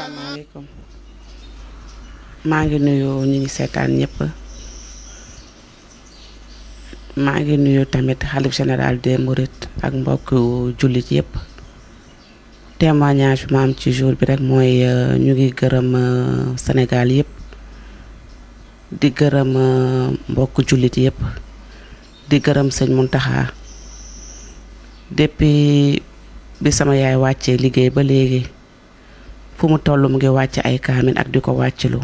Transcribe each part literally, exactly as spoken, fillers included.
asalaamaaleykum maa ngi nuyu ñi ngi seetaan ñëpp maa ngi nuyu tamit xalif général des Mourides ak mbokk jullit yëpp témoignage bi ma am ci jour bi rek mooy ñu ngi gërëm Sénégal yëpp di gërëm mbokk jullit yëpp di gërëm sëñ Mountakha depuis bi sama yaay wàccee liggéey ba léegi fu mu toll mu ngi wàcc ay kaamin ak di ko wàccilu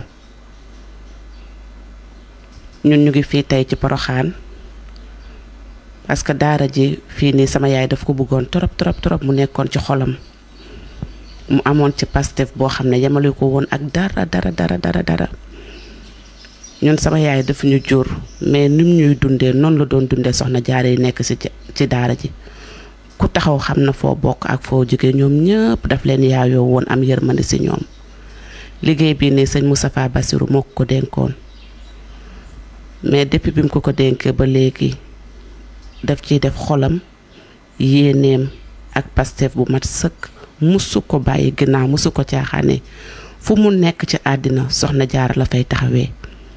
ñun ñu ngi fii tey ci Porokhane parce que daara ji fii nii sama yaay daf ko bëggoon trop trop trop mu nekkoon ci xolam mu amoon ci Pastef boo xam ne yemale ko woon ak dara dara dara dara dara ñun sama yaay dafa ñu jur mais nim ñuy dundee noonu la doon dundee soxna jaare yi nekk ci ci daara ji ku taxaw xam na foo bokk ak foo jóge ñoom ñëpp daf leen yaayoo woon am yërmande ci ñoom liggéey bii nii sëñ Moustapha Bassirou moo ko dénkoon mais depuis bi mu ko ko dénkee ba léegi daf ciy def xolam yéeneem ak Pastef bu mat sëkk musu ko bàyyi ginnaaw musu ko caaxaane fu mu nekk ci àddina soxna jaara la fay taxawee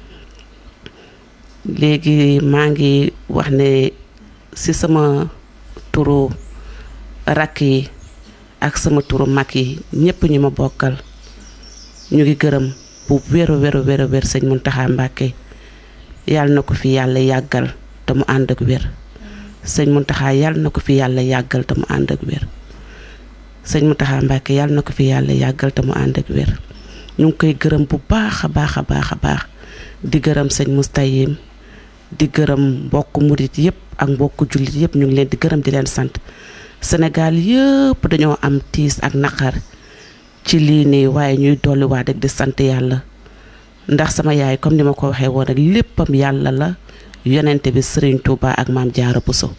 léegi maa ngi wax ne ci sama turu rakk yi ak sama turu mag yi ñëpp ñu ma bokkal ñu ngi gërëm bu wéru wéru wéru wér sëñ Mountakha Mbacké yàlla na ko fi yàlla yàggal te mu ànd ak wér sëñ Mountakha yàlla na ko fi yàlla yàggal te mu ànd ak wér sëñ Mountakha Mbacké yàlla na ko fi yàlla yàggal te mu ànd ak wér ñu ngi koy gërëm bu baax a baax a baax a baax di gërëm sëñ Moustayim di gërëm mbokk murit yëpp ak mbokk jullit yëpp ñu ngi leen di gërëm di leen sant Sénégal yëpp dañoo am tiis ak naqar ci lii nii waaye ñuy dolliwaat rek di sant yàlla ndax sama yaay comme ni ma ko waxee woon rek léppam yàlla la yonente bi Serigne Touba ak maam Jaara Bousso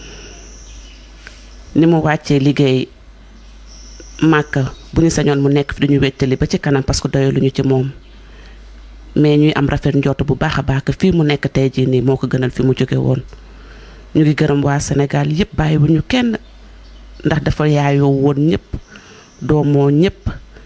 ni mu wàccee liggéey Màkka bu ñu sañoon mu nekk fi duñu wettali ba ci kanam parce que doyaluñu ci moom mais ñuy am rafet njort bu baax a baax que fii mu nekk tey jii nii moo ko gënal fi mu jóge woon ñu ngi gërëm waa Sénégal yëpp bàyyi bu ñu kenn ndax dafa yaayoo woon ñëpp doomoo ñëpp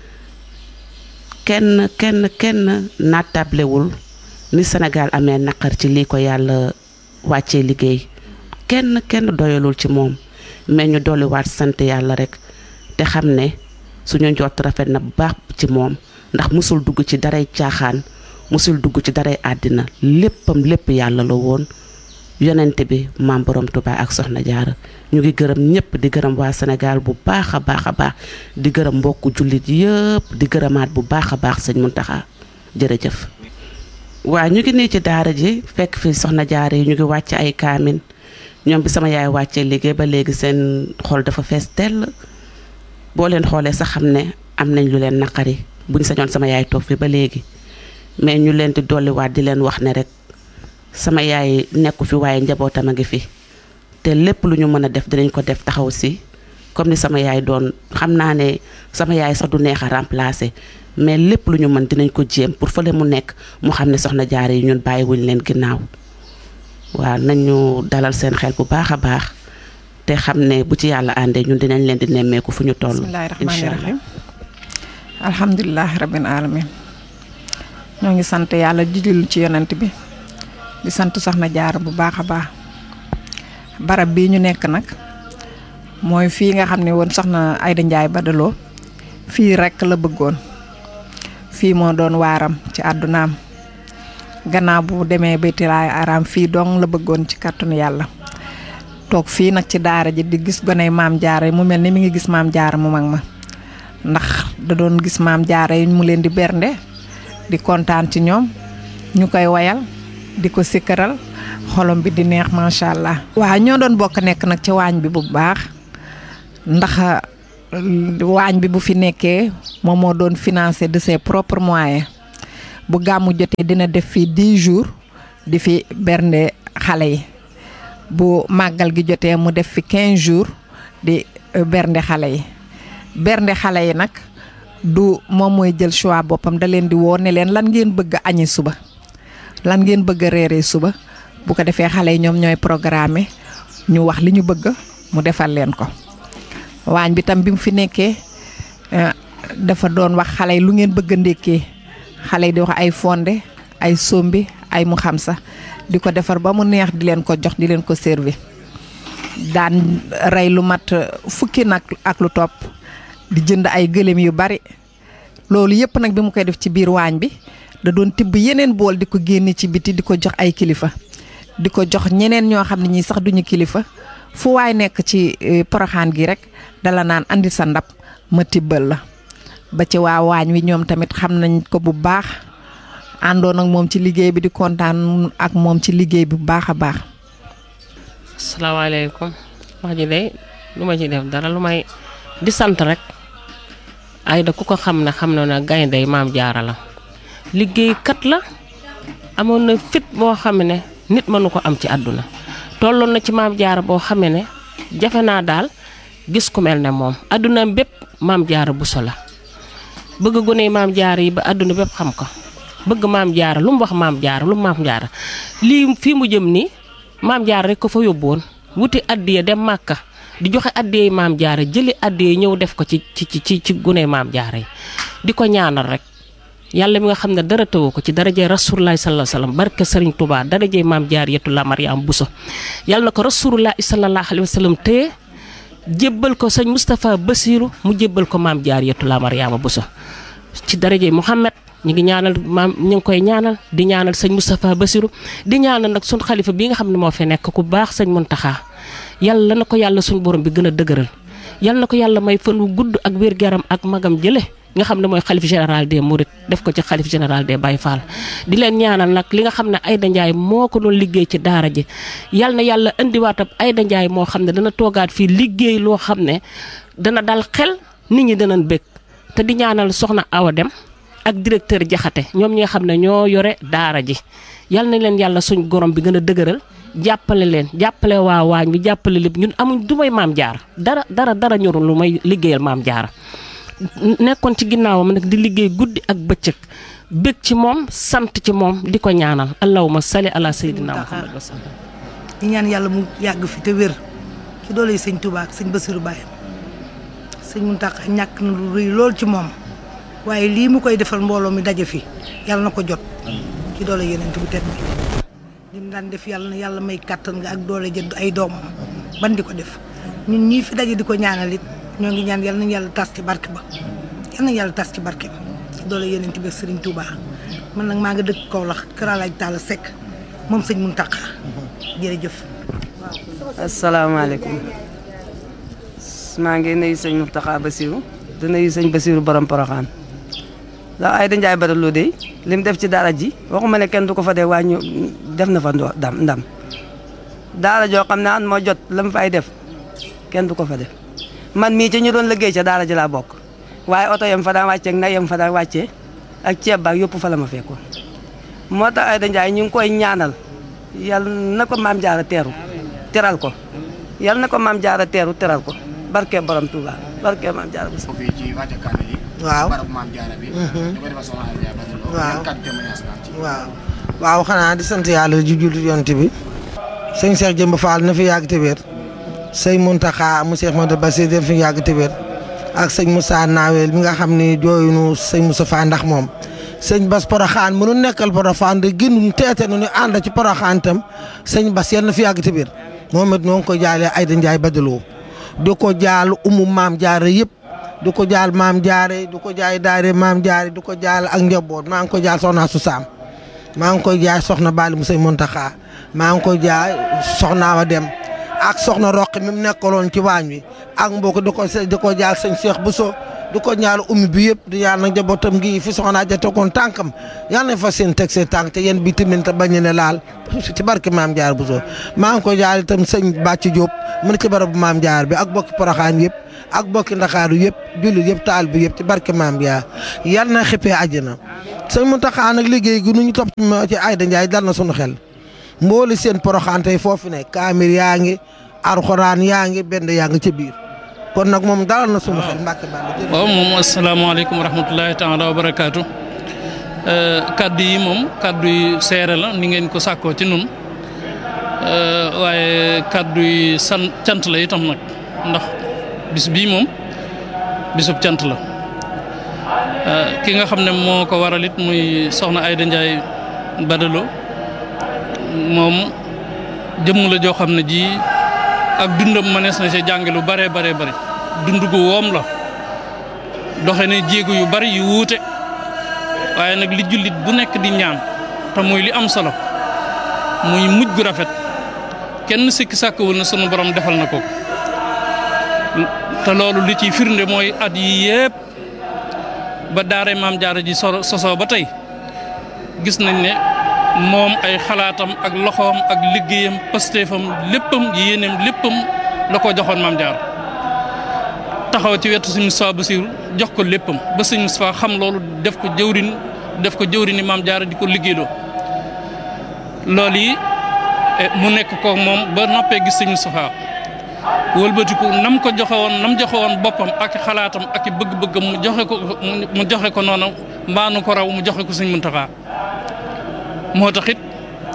kenn kenn kenn naatablewul ni Sénégal amee naqar ci lii ko yàlla wàccee liggéey kenn kenn doyalul ci moom mais ñu dolliwaat sant yàlla rek te xam ne suñu njort rafet na bu baax ci moom ndax musul dugg ci daray caaxaan musul dugg ci daray àddina léppam lépp yàlla la woon yonente bi maam borom Touba ak soxna jaara ñu ngi gërëm ñëpp di gërëm waa Sénégal bu baax a baax a baax di gërëm mbokku jullit yëpp di gërëmaat bu baax a baax sëñ Mountakha jërëjëf. waa ñu ngi nii ci daara ji fekk fi soxna jaara yi ñu ngi wàcc ay kaamin ñoom bi sama yaay wàccee liggéey ba léegi seen xol dafa fees tell boo leen xoolee sax xam ne am nañ lu leen naqari buñ sañoon sama yaay toog fi ba léegi mais ñu leen di dolliwaat di leen wax ne rek sama yaay nekku fi waaye njabootam a ngi fi te lépp lu ñu mën a def dinañ ko def taxaw si comme ni sama yaay doon xam naa ne sama yaay sax du neex a remplacer mais lépp lu ñu mën dinañ ko jéem pour fële mu nekk mu xam ne soxna jaara yi ñun bàyyiwuñ leen ginnaaw waaw nañu dalal seen xel bu baax a baax te xam ne bu ci yàlla àndee ñun dinañ leen di nemmeeku fu ñu toll. bismillaahi rahmaani rahiim alhamdulilah rabbil alamin ñoo ngi sant yàlla di julli ci yonent bi di sant soxna jaara bu baax a baax barab bii ñu nekk nag mooy fii nga xam ne woon soxna Ayda Njaay Badaloo fii rekk la bëggoon fii moo doon waaram ci àddunaam gannaaw bu demee baytilaay araam fii dong la bëggoon ci kàttanu yàlla toog fii nag ci daara ji di gis goney maam jaara yi mu mel ni mi ngi gis maam jaara mu mag ma ndax da doon gis maam jaara yi mu leen di bernde di kontaan ci ñoom ñu koy wayal di ko sikkaral xolom bi di neex macha allah. waaw ñoo doon bokk nekk nag ci waañ bi bu baax ndax waañ bi bu fi nekkee moom moo doon financé de ses propres moyens bu gàmmu jotee dina def fii dix jours di fi bernde xale yi bu màggal gi jotee mu def fi quinze jours di bernde xale yi bernde xale yi nag du moom mooy jël choix boppam da leen di woo ne leen lan ngeen bëgg a añi suba lan ngeen bëgg a reeree suba bu ko defee xale yi ñoom ñooy programme ñu wax li ñu bëgg mu defal leen ko waañ bi tam bi mu fi nekkee dafa doon wax xale yi lu ngeen bëgg a ndékkee xale yi di wax ay fonde ay sombi ay mu xam sax di ko defar ba mu neex di leen ko jox di leen ko servi daan rey lu mat fukki nag ak lu topp di jënd ay gëléem yu bari loolu yëpp nag bi mu koy def ci biir waañ bi da doon tibb yeneen bool di ko génne ci biti di ko jox ay kilifa di ko jox ñeneen ñoo xam ne ñii sax duñu kilifa fu waay nekk ci Porokhane gi rek dala naan andi sa ndab ma tibbal la ba ci waa waañ wi ñoom tamit xam nañ ko bu baax àndoon ak moom ci liggéey bi di kontaan ak moom ci liggéey bi bu baax a baax. asalaamaaleykum wax ji de lu ma ci def dara lu may di sant rek Aida ku ko xam ne xam na ne gaynde Maam Jaara la liggéeykat la amoon na fit boo xam ne nit mënu ko am ci àdduna tolloon na ci Maam Jaara boo xam ne jafe naa daal gis ku mel ne moom àdduna bépp Maam Jaara Buso la bëgg gone Maam Jaara yi ba àdduna bépp xam ko bëgg Maam Jaara lu mu wax Maam Jaara lu mu Maam Jaara lii fii mu jëm nii Maam Jaara rek ko fa yóbboon wuti addiya dem Màkka di joxe addiya Maam Jaara jëli addiya ñëw def ko ci ci ci ci gune Maam Jaara yi di ko ñaanal rek yàlla mi nga xam ne dara tëwu ko ci darajee Rasulullah sallallahu alayhi wasallam barke Serigne Touba darajee Maam Jaariyatu la Mariam Bousso yàlla na ko Rasulullah sallallahu alayhi wasallam téye jébbal ko sëñ Moustapha Bassirou mu jébbal ko Maam Jaariyatu la Mariama Bousso ci darajee Mouhamed ñu ngi ñaanal maam ñu ngi koy ñaanal di ñaanal sëñ Moustapha Bassirou di ñaanal nag suñ xalifa bi nga xam ne moo fi nekk ku baax sëñ Muntaxa yàlla na ko yàlla suñ borom bi gën a dëgëral yàlla na ko yàlla may fan wu gudd ak wér-gu-yaram ak magam jële nga xam ne mooy xalif général des Mourides def ko ci xalif général des Baye Fall di leen ñaanal nag li nga xam ne Aida Ndiaye moo ko doon liggéey ci daara ji yàlla na yàlla indiwaatab Aida Ndiaye moo xam ne dana toogaat fii liggéey loo xam ne dana dal xel nit ñi danañ bëgg te di ñaanal soxna Awa Dem ak directeur Jaxate ñoom ñi nga xam ne ñoo yore daara ji yal na leen yàlla suñ gorom bi gën a dëgëral jàppale leen jàppale waa waañ bi jàppale lépp ñun amuñ du may Maam Jaara dara dara dara ñorul lu may liggéeyal Maam Jaara nekkoon ci ginnaawam nag di liggéey guddi ak bëccëg bëgg ci moom sant ci moom di ko ñaanal allahumma salli ala sayyidina Muhammad wa sallam di ñaan yàlla mu yàgg fi te wér ci doole yi sëñ Touba ak sëñ Bassirou Baye sëñ Mountakha ñàkk na lu rëy lool ci moom waaye lii mu koy defal mbooloo mi daje fi yàlla na ko jot ci doole yeneen bu tedd bi li mu daan def yàlla na yàlla may kàttan nga ak doole jënd ay doomam ban di ko def ñun ñii fi daje di ko ñaanal it ñoo ngi ñaan yàlla nañu yàlla tas ci barke ba yàlla nañu yàlla tas ci barke ba ci doole yeneen bi Serigne Touba man nag maa nga dëkk Kaolack Kër Alaaj Talla Seck moom sëñ Mountakha jërëjëf. asalaamaaleykum maa ngi nuyu sëñ Mountakha Bassirou di nuyu sëñ Bassirou borom Porokhane ndax Aida Ndiaye Badara de li mu def ci daara ji waxuma ne kenn du ko fa dee waaye ñu def na fa ndam ndam daara joo xam ne an moo jot la mu fay def kenn du ko fa def man mii ci ñu doon liggéey ca daara ji laa bokk waaye oto yam fa daan wàccee ak nag yam fa daan wàccee ak ceeb baak yëpp fa la ma fekkoon moo tax Aida Ndiaye ñu ngi koy ñaanal yal na ko Maam Jaara teeru teral ko yal na ko Maam Jaara teeru teral ko barke borom Touba barke Maam Jaara bi. waaw waaw waaw waaw xanaa di sant yàlla ju jullit yonent bi sëñ Cheikh Jëmb Fall na fi yàgg te wér sëñ Mountakha mu Cheikh Modou Bassir na fi yàgg te wér ak sëñ Moussa Nawel mi nga xam ne jooyunu sëñ Moussa Fa ndax moom sëñ Bass Porokhane mënu nekkal Porokhane de gënuñ teete nu ñu ànd ci Porokhane tam sëñ Bass yal na fi yàgg te wér moom it noo ngi ko jaalee Aida Ndiaye Badara di ko jaal umu Maam Jaara yëpp du ko jaal Maam Jaara du ko jaay daare Maam Jaara du ko jaal ak njaboot maa ngi ko jaal soxna su saam maa ngi koy jaay soxna Bali mu sëñ Mountakha maa ngi koy jaay soxna Awa Dem ak soxna Roqi mi mu nekkaloon ci waañ wi ak mbokk di ko di ko jaal sëñ Cheikh Bousso di ko ñaal ummi bi yëpp di ñaan nag njabootam gi fi soxna ja tegoon tànkam yal nañ fa seen teg seen tànk te yéen bi tamit te bañ ne laal ci barke Maam Jaara Bousso maa ngi koy jaal itam sëñ Bàcc Diop mu ne ci barabu Maam Jaara bi ak bokki Porokhane yëpp ak bokki Ndakaaru yëpp jullit yëpp taal bi yëpp ci barke Maam Jaara yal na xippee àjjana sëñ Mountakha nag liggéey gi nu ñu topp ci Aida Ndiaye dal na sunu xel mbooli seen Porokhane tey foofu ne kaamir yaa ngi alxuraan yaa ngi benn yaa ngi ca biir kon nag moom dalal na sunu xel Mbàkke Balla. waaw moom asalaamaaleykum wa rahmatulahi taala wa barakaatu kaddu yi moom kaddu yi seere la ni ngeen ko sàkkoo ci nun waaye kaddu yi san cant la itam nag ndax bis bii moom bisub cant la ki nga xam ne moo ko waral it muy soxna Ayda Ndiaye Badalo moom jëmm la joo xam ne ji ak dundam mënees na ci jànge lu bare bare bare dund gu woom la doxe ne jéego yu bari yu wuute waaye nag li jullit bu nekk di ñaan te muy li am solo muy mujj gu rafet kenn sikki sàkkawul na sunu borom defal na ko te loolu li ciy firnde mooy at yi yépp ba daare maam jaara ji so sosoo ba tey gis nañ ne moom ay xalaatam ak loxoom ak liggéeyam pastéefam léppam yéeneem léppam la ko joxoon maam jaara taxaw ci wetu sëñ Moustapha Bassirou jox ko léppam ba sëñ Moustapha xam loolu def ko jëwrin def ko jëwrini maam jaara di ko liggéeyloo loolu yi mu nekk ko moom ba noppee gis sëñ Moustapha wëlbatiku nam ko joxe woon nam joxe woon boppam ak xalaatam ak bëgg-bëggam mu joxe ko mu joxe ko noonu mbaanu ko raw mu joxe ko sëñ Muntaxa moo tax it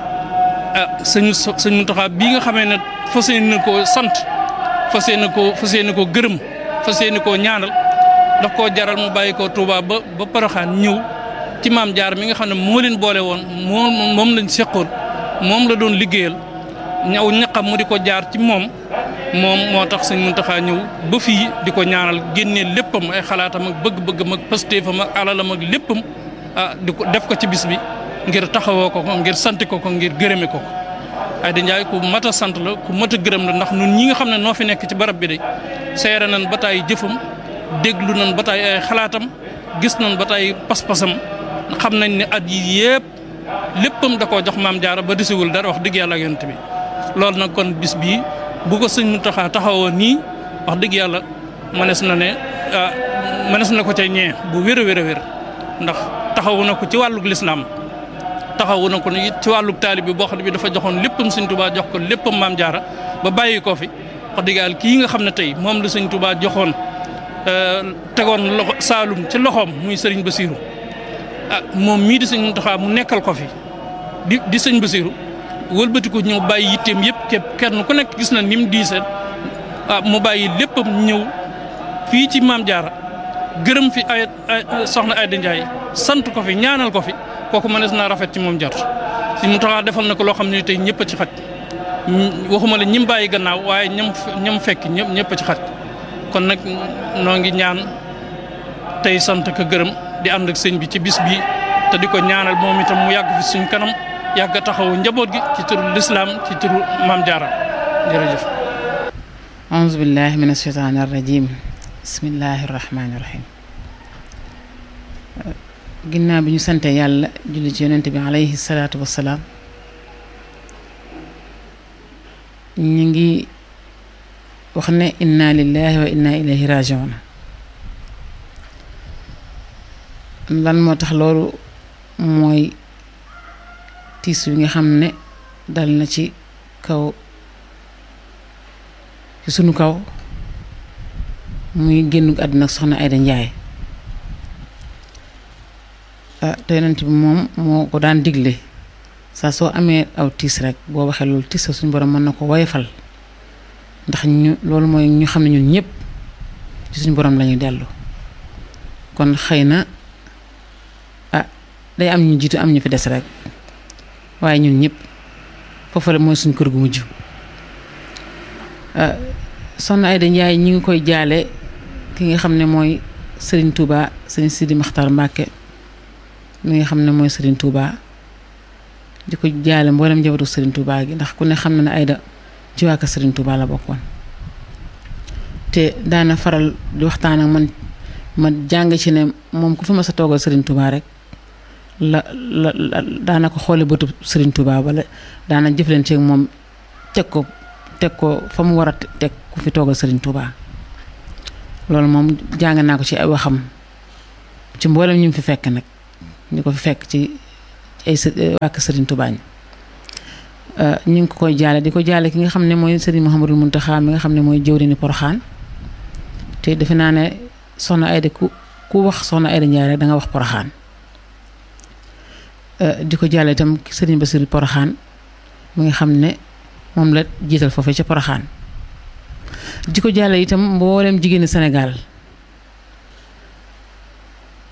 ah sëñ sëñ Muntaxa bii nga xamee ne fas yéene koo sant fas yéene koo fas yéene koo gërëm fas yéene koo ñaanal daf koo jaral mu bàyyi ko Touba ba ba Poroxaan ñëw ci maam jaar mi nga xam ne moo leen boole woon moom moom lañ seqoon moom la doon liggéeyal ñaw ñaqam mu di ko jaar ci moom moom moo tax sëñ Muntaxa ñëw ba fii di ko ñaanal génnee léppam ay xalaatam ak bëgg-bëggam ak pastéefam ak alalam ak léppam ah di ko def ko ci bis bi ngir taxawoo ko ko ngir sant ko ko ngir gërëme ko ko Ayda Ndiaye ku mat a sant la ku mat a gërëm la ndax ñun ñi nga xam ne noo fi nekk ci barab bi de seere nañ ba taay jëfam déglu nañ ba taay ay xalaatam gis nañ ba taay pas-pasam xam nañ ne at yi yépp léppam da koo jox maam jaara ba desiwul dara wax dëgg yàlla ak yonent bi loolu nag kon bis bii bu ko sëñ Muntaxa taxawoo nii wax dëgg yàlla mënees na ne mënees na ko ca ñee bu wér a wér a wér ndax taxawu na ko ci wàllug lislaam taxawu na ko it ci wàllug taalib bi boo xam ne bi dafa joxoon léppam sëñ Tuubaa jox ko léppam maam jaara ba bàyyi ko fi wax dëgg yàlla kii nga xam ne tey moom la sëñ Tuubaa joxoon tegoon loxo Saalum ci loxoom muy sëriñ Basiiru ah moom mii di sëñ Muntaxa mu nekkal ko fi di di sëñ Basiiru wëlbati ko ñëw bàyyi yitteem yëpp képp kenn ku nekk gis na ni mu diisee ah mu bàyyi léppam ñëw fii ci maam jaara gërëm fi ay soxna Ayda Ndiaye sant ko fi ñaanal ko fi kooku mënees naa rafet ci moom jot si mu taxaa defal na ko loo xam ne tey ñëpp a ci xaj waxuma la ñim bàyyi gannaaw waaye ñam ñam fekk ñëpp ñëpp a ci xaj kon nag noo ngi ñaan tey sant ko gërëm di ànd ak sëñ bi ci bis bi te di ko ñaanal moom itam mu yàgg fi suñ kanam yàgg taxawu njaboot gi ci turu lislaam ci turu maam jaara jërëjëf auzu billahi min asheytaani arrajim bismillahi rahmaani rahim ginnaaw bi ñu sante yàlla julli ci yonent bi alayhi salaatu wassalaam ñu ngi wax ne inna lillahi wa inna ilayhi rajiun lan moo tax loolu mooy tiis wi nga xam ne dal na ci kaw ci sunu kaw muy génn àdduna ak soxna Ayda Ndiaye te yonent bi moom moo ko daan digle saa soo amee aw tiis rek boo waxee loolu tiis sa suñu borom mën na ko woyofal ndax ñu loolu mooy ñu xam ne ñun ñëpp ci suñu borom lañuy dellu kon xëy na ah day am ñu jiitu am ñu fi des rek waaye ñun ñëpp foofu la mooy suñ kër gu mujj soxna Ayda Ndiaye ñi ngi koy jaale ki nga xam ne mooy Serigne Touba Serigne Sidi Maxtar Mbàkke mi nga xam ne mooy Serigne Touba di ko jaale mboolem njabootu Serigne Touba gi ndax ku ne xam na ne Ayda ci waa kër Serigne Touba la bokkoon te daana faral di waxtaan ak man ma jàng ci ne moom ku fi ma sa toogal Serigne Touba rek la la daana ko xoole bëtu Serigne Touba wala daana jëflante ak moom teg ko teg ko fa mu war a teg ku fi toogal Serigne Touba loolu moom jàng naa ko ci ay waxam ci mboolem ñu fi fekk nag ñu ko fi fekk ci ay wàkk Serigne Touba ñi ñu ngi ko koy jaale di ko jaale ki nga xam ne mooy Serigne Mouhamadul Mountakha mi nga xam ne mooy jëwriñu Poroxaan te defe naa ne soxna Ayda ku ku wax soxna Ayda Ndiaye rek da nga wax Poroxaan di ko jaale itam Serigne Bassirou Poroxaan mi nga xam ne moom la jiital foofee ca Poroxaan di ko jaale itam mboolem jigéeni Sénégal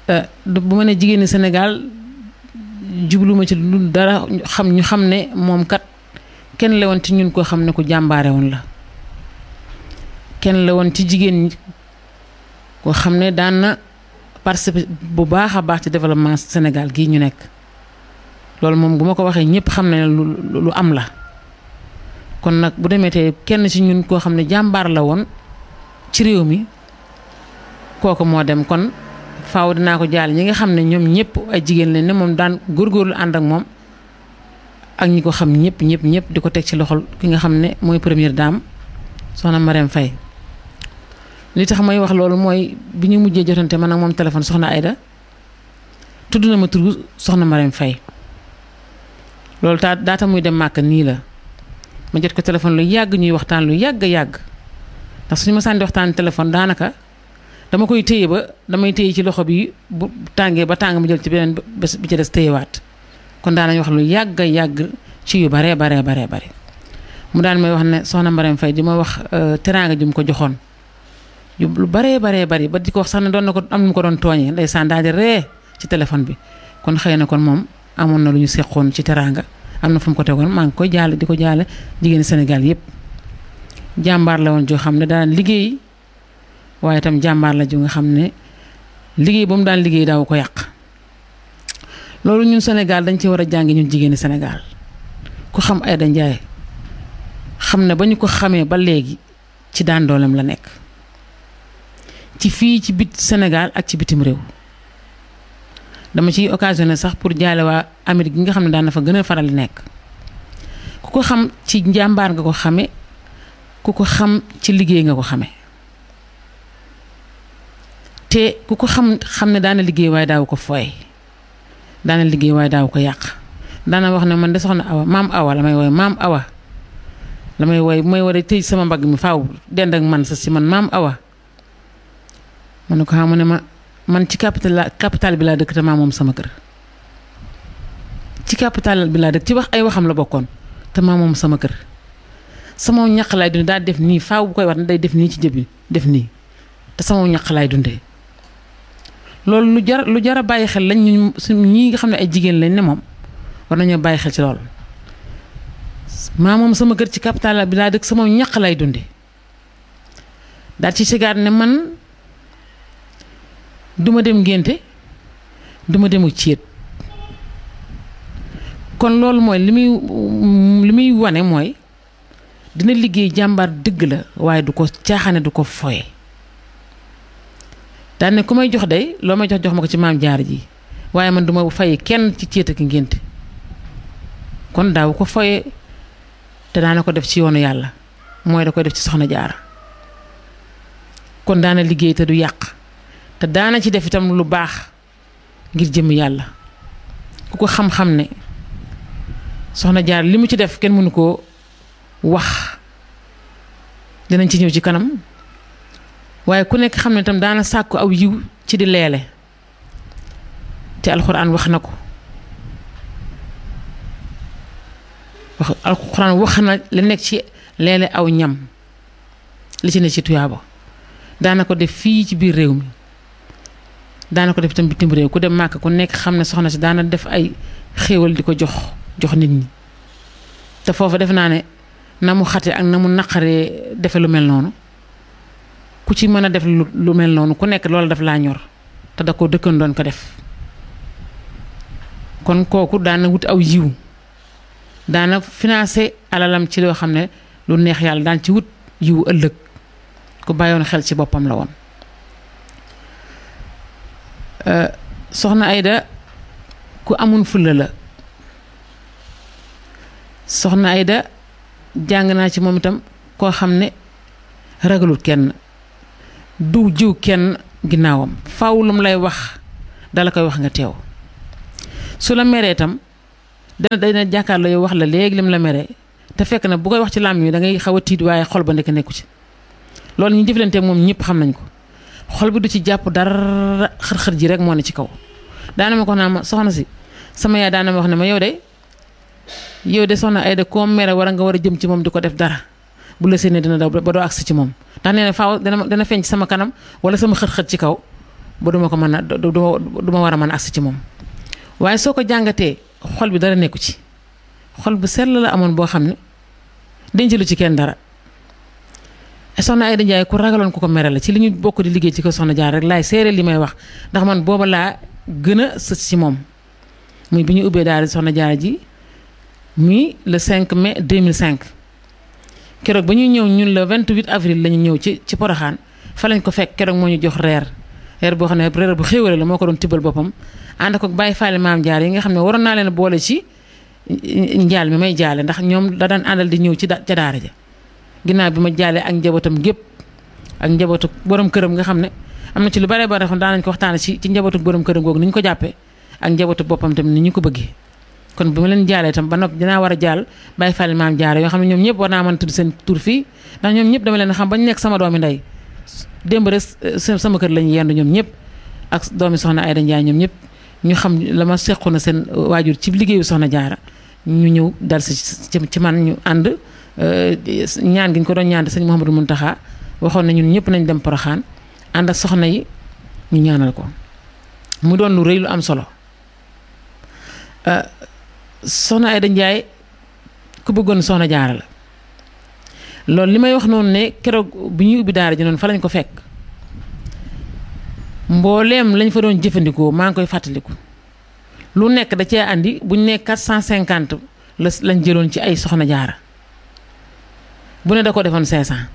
bu ma ne jigéeni Sénégal jubluma ci lu dara xam ñu xam ne moom kat kenn la woon ci ñun koo xam ne ku jàmbaare woon la kenn la woon ci jigéen ñi koo xam ne daan na participer bu baax a baax ci développement Sénégal gii ñu nekk loolu moom bu ma ko waxee ñëpp xam ne lu lu am la kon nag bu demee tey kenn ci ñun koo xam ne jàmbaar la woon ci réew mi kooku moo dem kon faaw dinaa ko jaal ñi nga xam ne ñoom ñëpp ay jigéen lañ ne moom daan góorgóorlu ànd ak moom ak ñi ko xam ñëpp ñëpp ñëpp di ko teg ci loxol ki nga xam ne mooy première dame soxna Marème Faye li tax may wax loolu mooy bi ñu mujjee jotante man ak moom téléphone soxna Aïda tudd na ma tur soxna Marème Faye loolu taa daata muy dem màkk nii la ma jot ko téléphone lu yàgg ñuy waxtaan lu yàgg yàgg ndax suñu ma sànni waxtaan téléphone daanaka dama koy téye ba damay téye ci loxo bi bu tàngee ba tàng mu jël ci beneen bés bi ci des téyewaat kon daanañ wax lu yàgg yàgg ci yu baree baree baree bare mu daan may wax ne soxna Marème Faye di ma wax teraanga ju mu ko joxoon yu lu baree baree bari ba di ko wax sax ne doon na ko am nu mu ko doon tooñee ndeysaan daal di ree ci téléphone bi kon xëy na kon moom amoon na lu ñu seqoon ci teraanga am na fu mu ko tegoon maa ngi koy jaale di ko jaale jigéeni Sénégal yépp jàmbaar la woon joo xam ne daan liggéey waaye itam jàmbaar la ju nga xam ne liggéey ba mu daan liggéey daaw ko yàq loolu ñun Sénégal dañ ci war a jàngi ñun jigéeni Sénégal ku xam Aïda Ndiaye xam ne ba ñu ko xamee ba léegi ci daan dooleem la nekk ci fii ci bit Sénégal ak ci bitim réew dama ciy occasionné sax pour jaale waa Amérique gi nga xam ne daan na fa gën a faral di nekk ku ko xam ci njàmbaar nga ko xame ku ko xam ci liggéey nga ko xame te ku ko xam xam ne daana liggéey waaye daaw ko fooy daana liggéey waaye daaw ko yàq daana wax ne man de soxna Awa maam Awa la may woy maam Awa la may woy bu may war a tëj sama mbagg mi faaw dend ak man sa si man maam Awa ma ne ko xam ne ma man ci capital la capital bi laa dëkk te maa moom sama kër ci capital bi laa dëkk ci wax ay waxam la bokkoon te maa moom sama kër sama ñaq laay dundee daal def nii faaw bu koy wax ne day def nii ci jëbi def nii te sama ñaq laay dundee loolu lu jar lu jar a bàyyi xel lañ ñu ñii nga xam ne ay jigéen lañ ne moom war nañoo bàyyi xel ci loolu maa moom sama kër ci capital bi laa dëkk sama ñaq lay dundee daal ci sigaat ne man duma dem ngénte duma demu céet kon loolu mooy li muy li muy wane mooy dina liggéey jàmbaar dëgg la waaye du ko caaxaane du ko foye daan ne ku may jox day loo may jox jox ma ko ci maam jaar ji waaye man duma fay kenn ci céet ak ngénte kon daaw ko foye te daana ko def ci yoonu yàlla mooy da koy def ci soxna jaara kon daana liggéey te du yàq te daana ci def itam lu baax ngir jëm yàlla ku ko xam-xam ne soxna jaar li mu ci def kenn mënu koo wax dinañ ci ñëw ci kanam waaye ku nekk xam ne itam daana sàkku aw yiw ci di leele te alxuraan wax na ko wax alxuraan wax na li nekk ci leele aw ñam li ci ne ci tuyaaba daana ko def fii ci biir réew mi daana ko def itam bitim réew ku dem màkk ku nekk xam ne soxna si daana def ay xéewal di ko jox jox nit ñi te foofu def naa ne na mu xate ak na mu naqaree defe lu mel noonu ku ci mën a def lu mel noonu ku nekk loolu daf laa ñor te da ko dëkkan doon ko def kon kooku daana wut aw yiw daana financé alalam ci loo xam ne lu neex yàlla daan ci wut yiw ëllëg ku bàyyoon xel ci boppam la woon soxna Aïda ku amun fulla la soxna Aïda jàng naa ci moom itam koo xam ne ragalul kenn du jiw kenn ginnaawam faaw lu mu lay wax dala koy wax nga teew su la meree itam dana dana jàkkaarloo yow wax la léegi lim la meree te fekk na bu koy wax ci làmmiñ wi da ngay xaw a tiit waaye xol ba nekk nekku ci loolu ñu jëflante moom ñëpp xam nañ ko xol bi du ci jàpp dara xër-xër ji rek moo ne ci kaw daana ma ko naa ma soxna si sama yaay daana ma wax ne ma yow de yow de soxna Aïda koo mere war a nga war a jëm ci moom di ko def dara bu la séenee dina daw ba doo agsi ci moom ndax nee na faaw dana dana feeñ ci sama kanam wala sama xët-xët ci kaw ba duma ko mën a du ma war a mën a agsi ci moom waaye soo ko jàngatee xol bi dara nekku ci xol bu sell la amoon boo xam ne dencalu ci kenn dara soxna Aïda Ndiaye ku ragaloon ku ko mere la ci li ñu bokk di liggéey ci ko soxna Jaara rek laay seere li may wax ndax man booba laa gën a sës ci moom muy bi ñu ubbee daara soxna Jaara ji muy le cinq mai deux mille cinq keroog ba ñuy ñëw ñun le vingt-huit avril la ñu ñëw ci ci Porokhane fa lañ ko fekk keroog moo ñu jox reer reer boo xam ne reer bu xéwale la moo ko doon tibbal boppam ànd ko Baye Fall maam Jaara yi nga xam ne waroon naa leen boole ci njaal mi may jaale ndax ñoom da daan àndal di ñëw ci ca daara ja ginnaaw bi ma jaalee ak njabootam gépp ak njabootu borom këram nga xam ne am na ci lu bare bare xam daan nañ ko waxtaane ci ci njabootu borom këram googu ni ñu ko jàppee ak njabootu boppam tamit ni ñu ko bëggee kon bi ma leen jaalee tam ba noppi dinaa war a jaal Baye Fall maam Jaara yoo xam ne ñoom ñëpp war naa mën a tudd seen tur fii ndax ñoom ñëpp dama leen xam bañ nekk sama doomi ndey démb rek sama kër lañu yendu ñoom ñëpp ak doomi soxna Aïda Ndiaye ñoom ñëpp ñu xam la ma sequ na seen waajur ci liggéeyu soxna Jaara ñu ñëw dal si ci man ñu ànd ñaan gi ñu ko doon ñaan sëñ Mouhamadou Mountakha waxoon na ñun ñëpp nañ dem Porokhane ànd ak soxna yi ñu ñaanal ko mu doon lu rëy lu am solo soxna Aïda Ndiaye ku bëggoon soxna Jaara la loolu li may wax noonu ne keroog bi ñuy ubbi daara ji noonu fa lañ ko fekk mbooleem lañ fa doon jëfandikoo maa ngi koy fàttaliku lu nekk da cee andi buñ ne quatre cent cinquante la lañ jëloon ci ay soxna Jaara bu ne da ko defoon cinq cent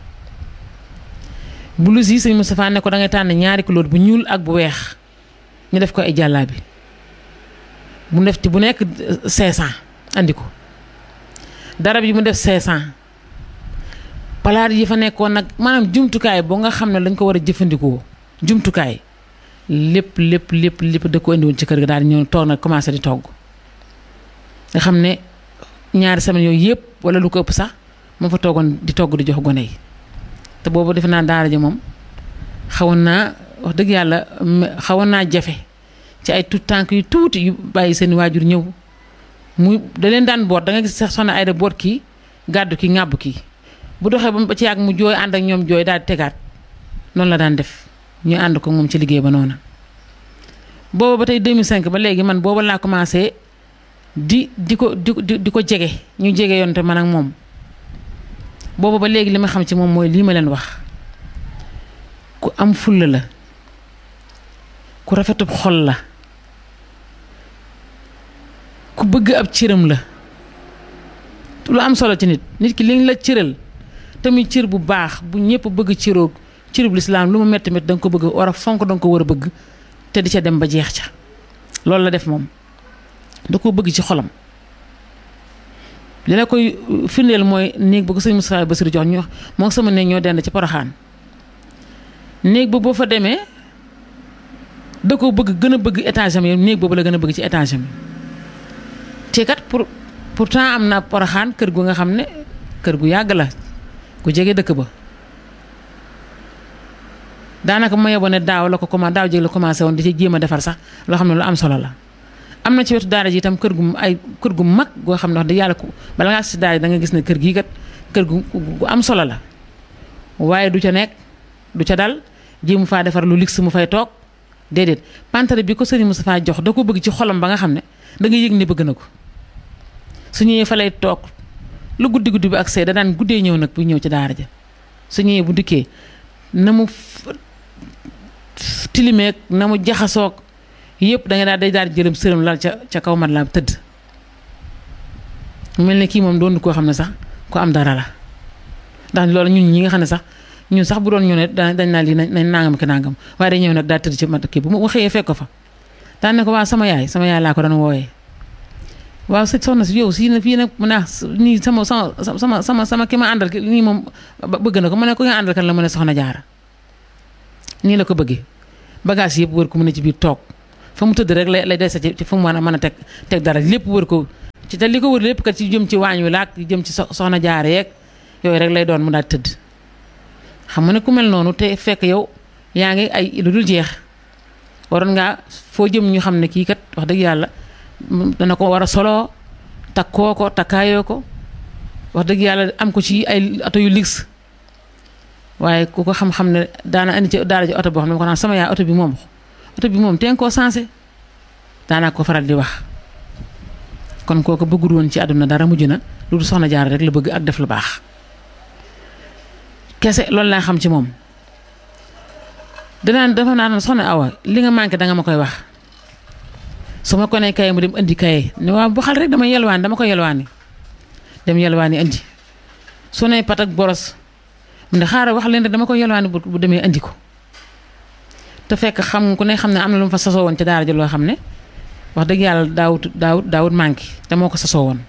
blouse yi sëñ Moustapha ne ko da ngay tànn ñaari couleur bu ñuul ak bu weex ñu def ko ay jàllaabi bu def ci bu nekk cinq cent andi ko darab yi mu def cinq cent palaat yi fa nekkoon nag maanaam jumtukaay boo nga xam ne dañ ko war a jëfandikoo jumtukaay lépp lépp lépp lépp da ko indi woon ci kër ga daal di ñëw toog nag commencé di togg nga xam ne ñaari semaine yooyu yëpp wala lu ko ëpp sax moo fa toogoon di togg di jox gone yi te boobu defe naa daara ji moom xawoon naa wax dëgg yàlla xawoon naa jafe ci ay tout tànk yu tuuti yu bàyyi seen waajur ñëw muy da leen daan boot da nga gis sax soxna Aïda boot kii gàddu kii ŋàbb kii bu doxee ba ci yàgg mu jooy ànd ak ñoom jooy daal di tegaat noonu la daan def ñu ànd ko moom ci liggéey ba noonu booba ba tey deux mille cinq ba léegi man booba laa commencé di di ko di di ko jege ñu jege yoon te man ak moom booba ba léegi li ma xam ci moom mooy lii ma leen wax ku am fulla la ku rafetub xol la ku bëgg ab cëram la lu am solo ci nit nit ki liñ la cëral tamit cër bu baax bu ñëpp bëgg cëroog cërub lislaam lu mu metti metti da nga ko bëgg war a fonk da nga ko war a bëgg te di ca dem ba jeex ca loolu la def moom da koo bëgg ci xolam li la koy firndeel mooy néeg ba ko sëñ Moustapha Bassirou jox ñu moo sama néeg ñoo dend ci Porokhane néeg ba boo fa demee da ko bëgg gën a bëgg étage am yi néeg boobu la gën a bëgg ci étage am te kat pour pourtant am na Porokhane kër gu nga xam ne kër gu yàgg la ku jege dëkk ba daanaka ma yeboo ne daaw la ko commencé daaw jéeg la commencé woon di ci jéem a defar sax loo xam ne lu am solo la am na ci wetu daara ji itam kër gu ay kër gu mag goo xam ne wax dëgg yàlla ku bala ngaa si daara ji da nga gis ne kër gii kat kër gu gu am solo la waaye du ca nekk du ca dal jéemu faa defar lu luxe mu fay toog déedéet pantere bi ko sëriñ Moustapha jox da ko bëgg ci xolam ba nga xam ne da nga yëg ne bëgg na ko su ñëwee fa lay toog lu guddi guddi bi ak see da daan guddee ñëw nag bu ñëw ci daara ja su ñëwee bu dikkee na mu tilimeeg na mu jaxasoog yëpp da nga daal day daal di jëlam sërëm lal ca ca kaw mat la tëdd mel ne kii moom doon koo xam ne sax ko am dara la ndax loolu ñun ñi nga xam ne sax ñun sax bu doon ñu ne dañ naa lii nañ nangam ki nangam waaye day ñëw nag daal tëdd ci mat kii bu ma xëyee fekk ko fa daan ne ko waaw sama yaay sama yaay laa ko doon wooyee waaw sëñ soxna si yow si na fii nag mu ne nii sama sama sama sama sama ki ma àndal nii moom bëgg na ko mu ne ko nga àndal kan la mu ne soxna Jaara nii la ko bëggee bagage yëpp wër ko mu ne ci biir toog fa mu tëdd rek lay lay des ci fa mu mën a mën a teg teg dara lépp wër ko ci te li ko wër lépp kat ci jëm ci waañ wi laak jëm ci soxna Jaara yeeg yooyu rek lay doon mu daal tëdd xam nga ne ku mel noonu te fekk yow yaa ngi ay lu dul jeex waroon ngaa foo jëm ñu xam ne kii kat wax dëgg yàlla dana ko war a soloo takkoo ko takkaayoo ko wax dëgg yàlla am ko ci ay ato yu luxe waaye ku ko xam-xam ne daana andi ci daara ji oto boo xam ne ma ko naan sama yaay oto bi moom oto bi moom teen koo sensé daanaa ko faral di wax kon kooku bëggul woon ci àdduna dara mujj na lu du soxna Jaara rek la bëgg ak def lu baax kese loolu laa xam ci moom danaan dafa naan soxna Awa li nga manqué danga ma koy wax su ma ko nee kaye mu dem indi kaye ne waaw bu xal rek dama yelwaani dama ko yelwaani dem yelwaani indi su ne pat ak boros mu ne xaaral wax leen rek dama ko yelwaani bu demee indi ko te fekk xam ku ne xam ne am na lu mu fa sasoo woon ci daara ji loo xam ne wax dëgg yàlla daawut daawut daawut manqué te moo ko sasoo woon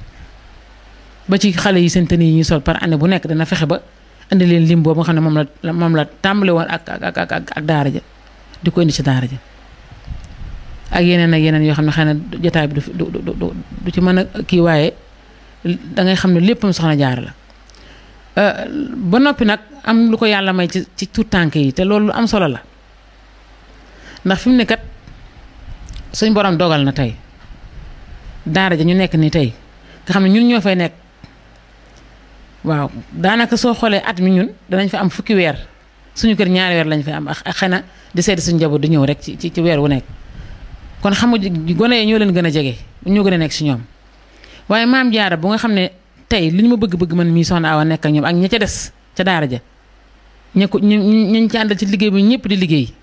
ba ci xale yi seen tenue yi ñuy sol par année bu nekk dana fexe ba indi leen lim boobu nga xam ne moom la moom la tàmbale woon ak ak ak ak ak daara ja di ko indi ci daara ja ak yeneen ak yeneen yoo xam ne xëy na jotaay bi du du du du ci mën a kii waaye da ngay xam ne léppam soxna Jaara la ba noppi nag am lu ko yàlla may ci ci tuut tànk yi te loolu lu am solo la ndax fi mu ne kat suñ borom dogal na tey daara ja ñu nekk ni tey nga xam ne ñun ñoo fay nekk waaw daanaka soo xoolee at mi ñun danañ fa am fukki weer suñu kër ñaari weer lañ fay am ak xëy na di seeti suñu njaboot di ñëw rek ci ci weer wu nekk kon xam nga gone yi ñoo leen gën a jege ñoo gën a nekk si ñoom waaye maam Jaara bu nga xam ne tey li ñu ma bëgg-bëgg man mii soxna Awa nekk ak ñoom ak ña ca des ca daara ja ña ko ñu ñu ci àndal ci liggéey bi ñëpp di liggéey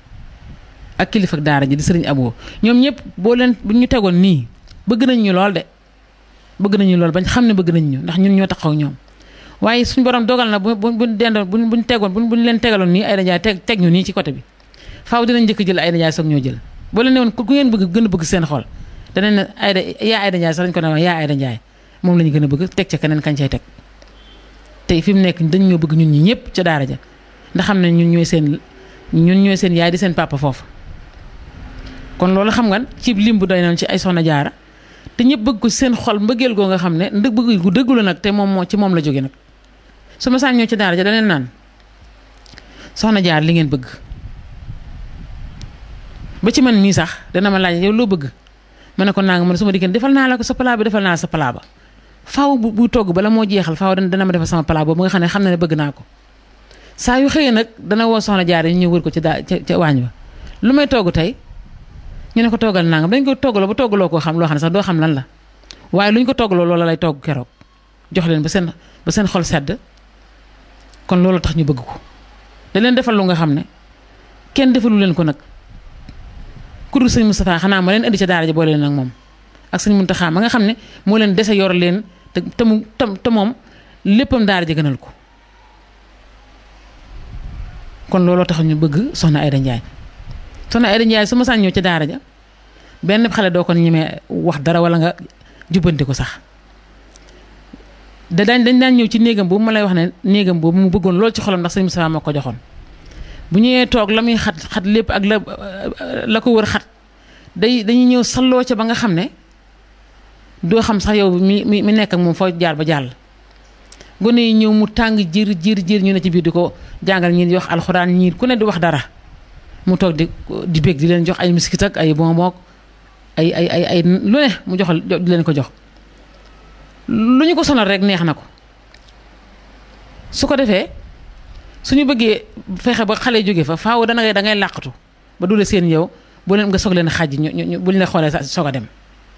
ak kilifa ak daara ji di sëriñ Abo ñoom ñëpp boo leen bu ñu tegoon nii bëgg nañ ñu lool de bëgg nañu lool bañ xam ne bëgg nañ ñu ndax ñun ñoo taxaw ñoom waaye suñu borom dogal na bu bu buñ dendoon buñ buñ tegoon buñ buñ leen tegaloon nii Aïda Ndiaye teg teg ñu nii ci côté bi faaw dinañ njëkk jël Aïda Ndiaye soog ñoo jël boo leen ne woon ku ngeen bëgg gën a bëgg seen xol danañ ne Aïda yaa Aïda Ndiaye sax dañ ko ne wax yaa Aïda Ndiaye moom la ñu gën a bëgg teg ca keneen kañ cay teg tey fi mu nekk dañ ñoo bëgg ñun ñi ñëpp ca daara ja ndax xam ne ñun ñooy seen ñun ñooy seen yaay di seen papa foofu kon loolu xam nga ci lim bu doy noonu ci ay soxna Jaara te ñëpp bëgg ko seen xol mbëggeel goo nga xam ne ndëg bëgg gu dëggu la nag te moom moo ci moom la jóge nag su ma saan ñëw ci daara ja daneen naan soxna Jaara li ngeen bëgg ba ci man mii sax dana ma laaj yow loo bëgg ma ne ko naa nga man su ma diggéen defal naa la ko sa palaa bi defal naa la sa palaa ba faaw bu bu togg bala moo jeexal faaw dana ma defal sama palaa boobu nga xam ne xam na ne bëgg naa ko saa yu xëyee nag dana woo soxna Jaara ñu ñëw wër ko ci daa ca ca waañ ba lu may togg tey ñu ne ko toggal nangam dañ ko toggaloo ba toggaloo koo xam loo xam ne sax doo xam lan la waaye lu ñu ko toggaloo loola lay togg keroog jox leen ba seen ba seen xol sedd kon loolu tax ñu bëgg ko da leen defal lu nga xam ne kenn defalu leen ko nag ku dul sëñ Moustapha xanaa ma leen indi ca daara ja boole leen ak moom ak sëñ Muntaxa ma nga xam ne moo leen dese yor leen te te mu te moom léppam daara ja gënal ko kon looloo tax ñu bëgg soxna Aïda Ndiaye soxna Aïda Ndiaye su ma saan ñëw ci daara ja benn xale doo ko ñemee wax dara wala nga jubbanti ko sax da daañ dañ daan ñëw ci néegam boobu ma lay wax ne néegam boobu mu bëggoon lool ci xolam ndax sëñ Moustapha moo ko joxoon bu ñëwee toog la muy xat xat lépp ak la la ko wër xat day dañuy ñëw salloo ca ba nga xam ne doo xam sax yow mi mi mi nekk ak moom foo jaar ba jàll gone yi ñëw mu tàng jër jër jër ñu ne ci biir di ko jàngal ñii di wax alxuraan ñii ku ne di wax dara mu toog di di bég di leen jox ay miskit ak ay bonbon ay ay ay ay lu ne mu joxal di leen ko jox lu ñu ko sonal rek neex na ko su ko defee suñu bëggee fexe ba xale jóge fa faaw dana ngay da ngay làqatu ba dule seen yow bu leen nga soog leen xàjj ñu ñu buñ la xoolee sa soog a dem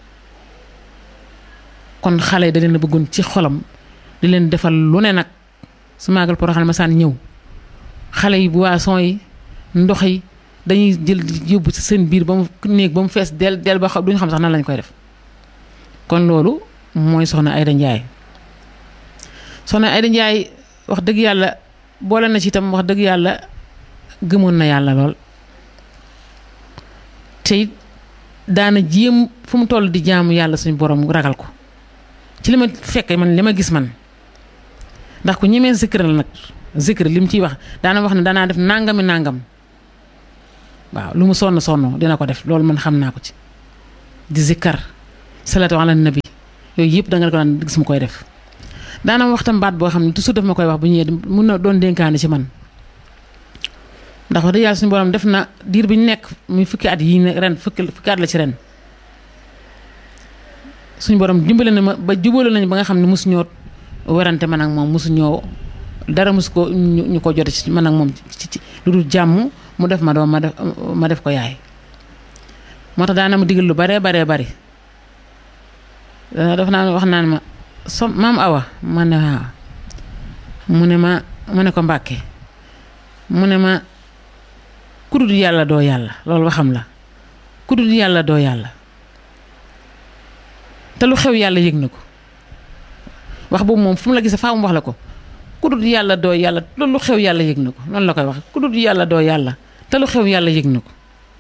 kon xale da leen a bëggoon ci xolam di leen defal lu ne nag su maagal Porokhane ma saan ñëw xale yi boisson yi ndox yi dañuy jël yóbbu ci seen biir ba mu néeg ba mu fees del del ba duñu xam sax nan lañ koy def kon loolu mooy soxna Aïda Ndiaye soxna Aïda Ndiaye wax dëgg yàlla boole na ci itam wax dëgg yàlla gëmoon na yàlla lool te daana jéem fu mu toll di jaamu yàlla suñu borom ragal ko ci li ma fekkee man li ma gis man ndax ku ñemee zikr la nag zikr li mu ciy wax daana wax ne danaa def nangami nangam waaw lu mu sonn sonn dina ko def loolu man xam naa ko ci di zikkar salatu ala nabi yooyu yëpp da nga ko daan gis mu koy def daana waxtam baat boo xam ne toujours daf ma koy wax bu ñëwee mun na doon dénkaane ci man ndax wax dëgg yàlla suñu borom def na diir bi ñu nekk muy fukki at yi ne ren fukki fukki at la ci ren suñu borom dimbale na ma ba jubale nañu ba nga xam ne mosu ñoo werante man ak moom mosu ñoo dara mus ko ñu ko jote ci man ak moom ci ci lu dul jàmm mu def ma doom ma def ma def ko yaay moo tax daana ma digal lu baree baree bari dafa naa wax naan ma so maam Awa ma ne waaw mu ne ma mu ne ko Mbàkke mu ne ma ku dul yàlla doo yàlla loolu waxam la ku dul yàlla doo yàlla te lu xew yàlla yëg na ko wax boobu moom fu mu la gisee faa mu wax la ko ku dul yàlla doo yàlla loolu lu xew yàlla yëg na ko noonu la koy wax ku dul yàlla doo yàlla te lu xew yàlla yëg na ko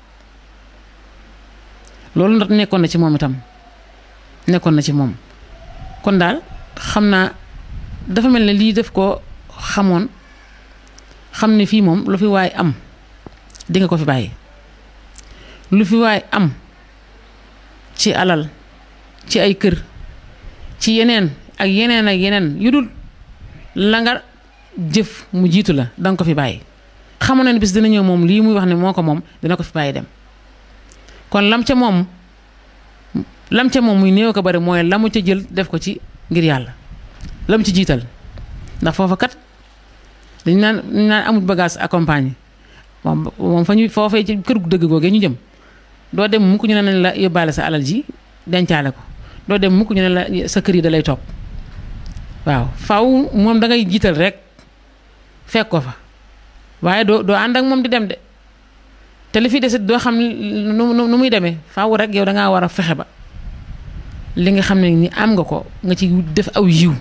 loolu ndax nekkoon na ci moom itam nekkoon na ci moom kon daal xam naa dafa mel ne lii def ko xamoon xam ne fii moom lu fi waay am di nga ko fi bàyyi lu fi waay am ci alal ci ay kër ci yeneen ak yeneen ak yeneen yu dul la nga jëf mu jiitu la danga ko fi bàyyi xamoon na ne bis dina ñëw moom lii muy wax ne moo ko moom dina ko fi bàyyi dem kon lam ca moom lam ca moom muy néew ko bari mooy la mu ca jël def ko ci ngir yàlla la mu ci jiital ndax foofa kat dañ naan dañ naan amul bagage accompagné moom moom fa ñu foofee ci kër gu dëgg googee ñu jëm doo dem mukk ñu ne nañ la yóbbaale sa alal ji dencaale ko doo dem mukk ñu ne la sa kër yi da lay topp waaw faaw moom da ngay jiital rek fekk ko fa waaye doo doo ànd ak moom di dem de te li fi desit doo xam nu nu muy demee faaw rek yow da ngaa war a fexe ba li nga xam ne ni am nga ko nga ci def aw yiw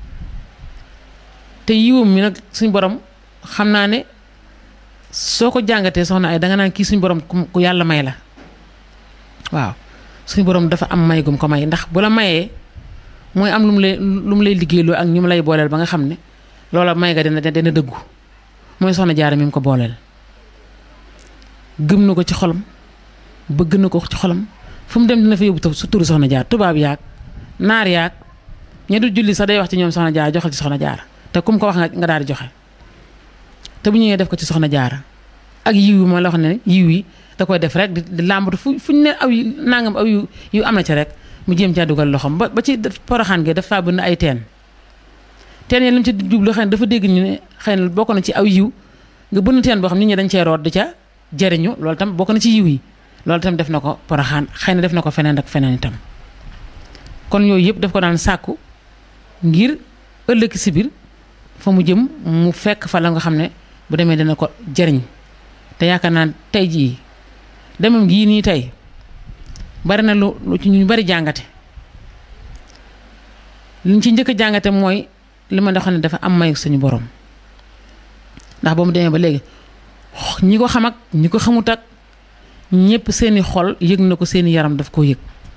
te yiwam mi nag suñ borom xam naa ne soo ko jàngatee soxna ay danga naan kii suñ borom ku yàlla may la waaw suñ borom dafa am may gum ko may ndax bu la mayee mooy am lu mu lay lu mu lay liggéeyloo ak ñu mu lay booleel ba nga xam ne loola may nga dina dina dëggu mooy soxna Jaara mi mu ko booleel gëm na ko ci xolam bëgg na ko ci xolam fu mu dem dina fa yóbbu su turu soxna Jaara tubaab yaag naar yaag ña dul julli sax day wax ci ñoom soxna Jaara joxal ci soxna Jaara te kum ko wax nga nga daal di joxe te bu ñëwee def ko ci soxna Jaara ak yiw yi ma la wax ne yiw yi da koy def rek di làmbatu fu fu ñu ne aw yu nangam aw yu yu am na ci rek mu jéem caa dugal loxoom ba ba ci poroxaan gi dafa bëgg ay teen teen yi li mu ci jublu xëy na dafa dégg ñu ne xëy na bokk na ci aw yiw nga bënn teen boo xam nit ñi dañ cee root di ca jariñu loolu tam bokk na ci yiw yi loolu tam def na ko poroxaan xëy na def na ko feneen ak feneen itam kon yooyu yëpp daf ko daan sàkku ngir ëllëg si biir fa mu jëm mu fekk fa la nga xam ne bu demee dina ko jariñ te yaakaar naa tey jii demam gii nii tey bari na lu lu ci ñu bari jàngate liñ ci njëkk a jàngate mooy li ma xam ne dafa am may suñu borom ndax ba mu demee ba léegi ñi ko xam ak ñi ko xamut ak ñëpp seeni xol yëg na ko seeni yaram daf koo yëg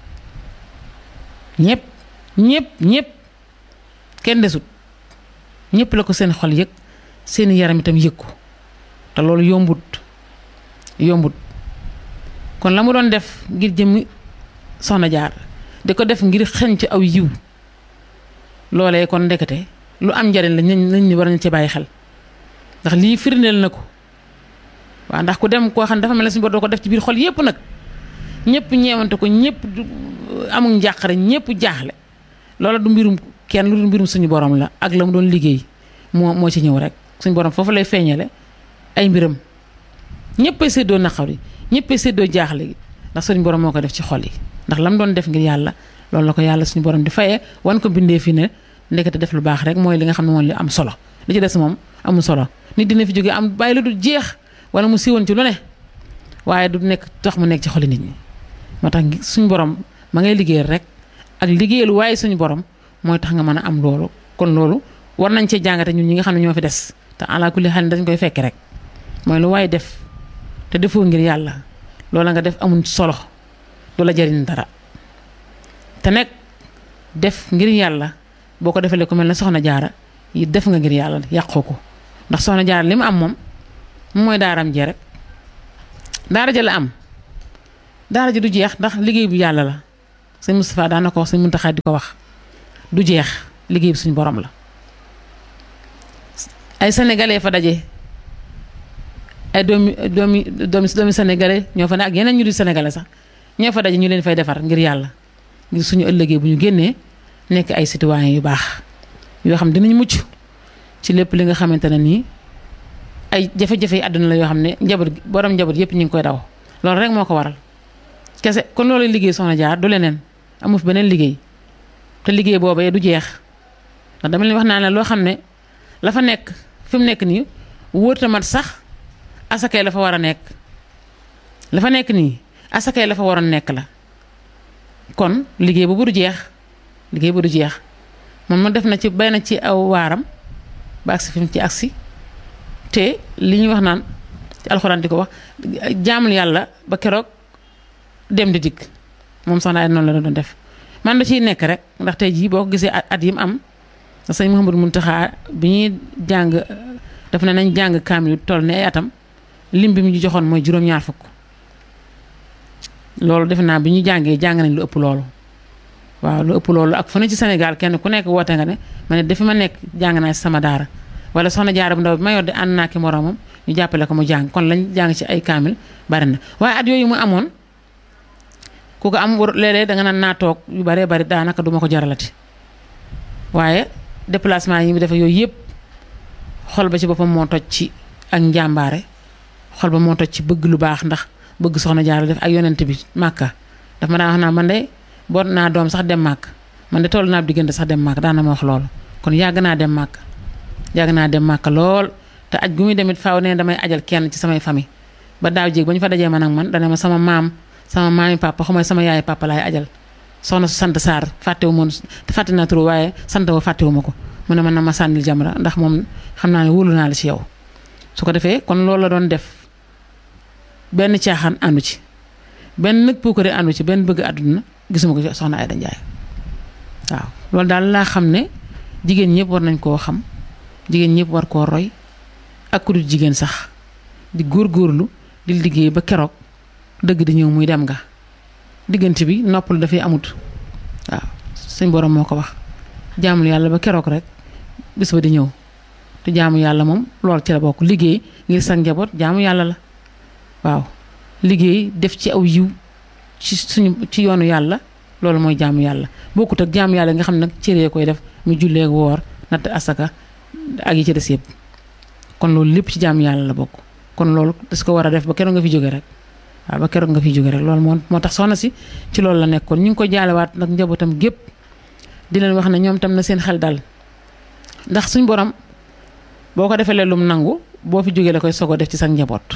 ñëpp ñëpp ñëpp kenn desut ñëpp la ko seen xol yëg seeni yaram itam yëg ko te loolu yombut yombut kon la mu doon def ngir jëmmi soxna Jaara di ko def ngir xeñ ci aw yiw loolee kon ndekete lu am njariñ la nañ ni war nañ ci bàyyi xel ndax lii firndeel na ko waaw ndax ku dem koo xam ne dafa mel ne suñu bor doo ko def ci biir xol yépp nag ñëpp ñeewante ko ñëpp amul njàqare ñëpp jaaxle loola du mbirum kenn lu du mbirum suñu borom la ak la mu doon liggéey moo moo ci ñëw rek suñu borom foofu lay feeñale ay mbiram ñëppay séddoo naqar yi ñëppay séddoo jaaxle gi ndax suñu borom moo ko def ci xol yi ndax la mu doon def ngir yàlla loolu la ko yàlla suñu borom di fayee wan ko bindee fi ne ndekete def lu baax rek mooy li nga xam ne moom li am solo li ci des moom amul solo nit dina fi jógee am bàyyi lu du jeex wala mu siiwoon ci lu ne waaye du nekk tax mu nekk ci xoli nit ñi moo tax suñu borom ma ngay liggéeyal rek ak liggéeyal waaye suñu borom mooy tax nga mën a am loolu kon loolu war nañ cee jàngate ñun ñi nga xam ne ñoo fi des te ala kulli xel dañ koy fekk rek mooy lu waaye def te defoo ngir yàlla loola nga def amul solo du la jariñ dara te nekk def ngir yàlla boo ko defalee ku mel ne soxna Jaara yi def nga ngir yàlla yàqoo ko ndax soxna Jaara li mu am moom mooy daaram jee rek daara ja la am daara ji du jeex ndax liggéey bu yàlla la sëñ Moustapha daan na ko wax sëñ Muntaxa di ko wax du jeex liggéey bi suñu borom la ay sénégalais fa daje ay doomi doomi doomi doomi sénégalais ñoo fa ne ak yeneen ñu di sénégalais sax ñoo fa daje ñu leen fay defar ngir yàlla ngir suñu ëllëgee bu ñu génnee nekk ay citoyens yu baax yoo xam dinañ mucc ci lépp li nga xamante ne nii ay jafe-jafe yi àdduna la yoo xam ne njaboot borom njaboot yëpp ñu ngi koy daw loolu rek moo ko waral kese kon loolu liggéey soxna jaar du leneen amu fi beneen liggéey te liggéey boobee du jeex ndax dama leen wax naa ne loo xam ne la fa nekk fi mu nekk nii wóorta mat sax asakay la fa war a nekk la fa nekk nii asakay la fa waroon nekk la kon liggéey boobu du jeex liggéey bu du jeex moom ma def na ci bay na ci aw waaram ba agsi fi mu ci agsi te li ñuy wax naan ci alxuraan di ko wax jaamul yàlla ba keroog dem di dikk moom soxna ay noonu la doon def man da ciy nekk rek ndax tey jii boo ko gisee at yi mu am sëñ Mouhamadou Mountakha bi ñuy jàng daf ne nañ jàng kaamil toll ne ay atam lim bi mu ñu joxoon mooy juróom-ñaar fukk loolu defe naa bi ñu jàngee jàng nañ lu ëpp loolu waaw lu ëpp loolu ak fu ne ci Sénégal kenn ku nekk woote nga ne ma ne dafa ma nekk jàng naa ci sama daara wala soxna jaara bu ndaw bi ma yor di ànd naa ki moromam ñu jàppale ko mu jàng kon lañ jàng ci ay kaamil bari na waaye at yooyu mu amoon ku ko am léeg-léeg danga naan naa toog yu baree bari daanaka duma ko jaralati waaye déplacement yi mu defe yooyu yëpp xol ba ci boppam moo toj ci ak njàmbaare xol ba moo toj ci bëgg lu baax ndax bëgg soxna jaara def ak yonent bi màkka daf ma daan wax naa man de boot naa doom sax dem màkk man de toll naa diggante sax dem màkk daan na ma wax loolu kon yàgg naa dem màkk yàgg naa dem màkk lool te aj gu muy demit faaw ne damay ajal kenn ci samay famille ba daaw jéeg ba ñu fa dajee man ak man dana ma sama maam sama maami papa xamay sama yaay papa laay ajal soxna su sant Sarr fàttewu moon fàtte naa turu waaye sant wa fàttewu ma ko mu ne man na ma sànnil Jamra ndax moom xam naa ne wóolu naa la ci yow su ko defee kon loolu la doon def benn caaxaan àndu ci benn nag puukare àndu ci benn bëgg àdduna gisuma ko ci soxna Aïda Ndiaye waaw loolu daal laa xam ne jigéen ñëpp war nañ koo xam jigéen ñëpp war koo roy ak ku dul jigéen sax di góorgóorlu di liggéey ba keroog dëgg di ñëw muy dem nga diggante bi noppal dafay amut waaw suñ borom moo ko wax jaamul yàlla ba keroog rek bis ba di ñëw te jaamu yàlla moom loolu ci la bokk liggéey ngir sa njaboot jaamu yàlla la waaw liggéey def ci aw yiw ci suñu ci yoonu yàlla loolu mooy jaamu yàlla bokkut ak jaamu yàlla nga xam nag cëree koy def mu jullee woor natt asaka ak yi ci des yëpp kon loolu lépp ci jaamu yàlla la bokk kon loolu das ko war a def ba keroog nga fi jóge rek waaw ba keroog nga fi jóge rek loolu moo moo tax soxna si ci loolu la nekkoon ñu ngi ko jaalewaat nag njabootam gépp di leen wax ne ñoom tam na seen xel dal ndax suñ borom boo ko defee lum nangu boo fi jógee la koy sogo def ci sa njaboot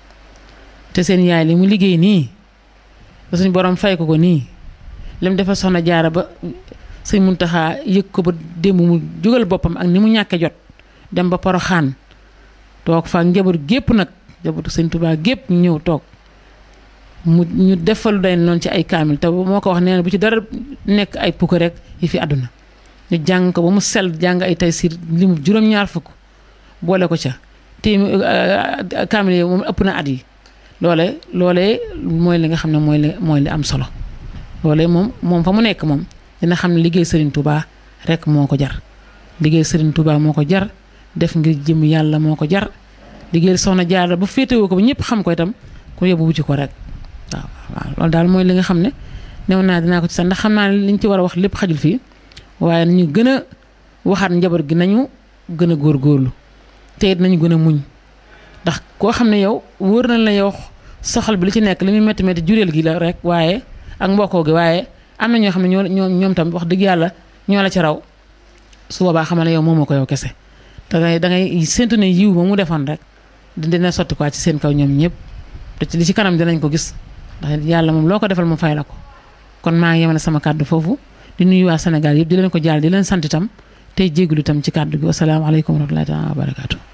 te seen yaay li mu liggéey nii te suñ borom fay ko ko nii lim dafa soxna jaara ba sëñ Muntaxa yëg ko ba démb mu jógal boppam ak ni mu ñàkke jot dem ba Poroxaan toog fa njaboot gépp nag njabootu sëñ Tuubaa gépp ñu ñëw toog mu ñu defalu day noonu ci ay kaamil te moo ko wax nee na bu ci dara nekk ay pukk rek yi fi àdduna ñu jàng ko ba mu sell jàng ay taysiir li mu juróom-ñaar fukk boole ko ca te kaamil yi moom ëpp na at yi loole loolee mooy li nga xam ne mooy li mooy li am solo loolee moom moom fa mu nekk moom dina xam ne liggéey Serigne Touba rek moo ko jar liggéey Serigne Touba moo ko jar def ngir jëm yàlla moo ko jar liggéey soxna Jaara ba féetewoo ko ba ñëpp xam ko itam ku yóbbu wuti ko rek waaw waaw loolu daal mooy li nga xam ne new naa dinaa ko ci sax ndax xam naa ne liñ ci war a wax lépp xajul fii waaye nañu gën a waxaat njaboot gi nañu gën a góorgóorlu te it nañu gën a muñ ndax koo xam ne yow wóor na la yow soxal bi li ci nekk li muy métti métti jureel gi la rek waaye ak mbokkoo gi waaye am na ñoo xam ne ñoo ñoo ñoom tam wax dëgg yàlla ñoo la ci raw su boobaa xamal ne yow moomoo ko yow kese da ngay da ngay séntu ne yiw ba mu defoon rek dina sotti quoi ci seen kaw ñoom ñëpp te ci li ci kanam dinañ ko gis ndax yàlla moom loo ko defal mu fay la ko kon maa ngi yemale sama kàddu foofu di nuyu waa Sénégal yëpp di leen ko jaal di leen sant itam tey jégalu itam ci kàddu gi wasalaamaaleykum wa rahmatullahi taala wa barakaatu